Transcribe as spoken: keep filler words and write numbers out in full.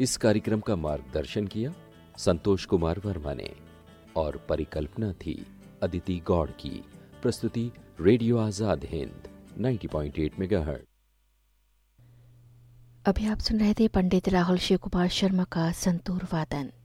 इस कार्यक्रम का मार्गदर्शन किया संतोष कुमार वर्मा ने और परिकल्पना थी अदिति गौड़ की। प्रस्तुति रेडियो आजाद हिंद नब्बे पॉइंट आठ मेगाहर्ट्ज। अभी आप सुन रहे थे पंडित राहुल शिव कुमार शर्मा का संतूर वादन।